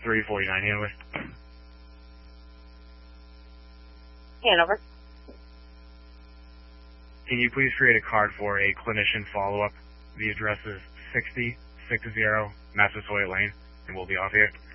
349 Hanover. Hanover. Can you please create a card for a clinician follow-up? The address is 6060 Massasoit Lane, and we'll be off here.